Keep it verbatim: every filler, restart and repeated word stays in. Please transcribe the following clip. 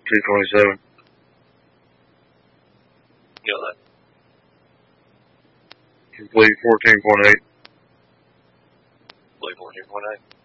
two twenty-seven. You know that. Complete fourteen point eight. Complete fourteen point eight.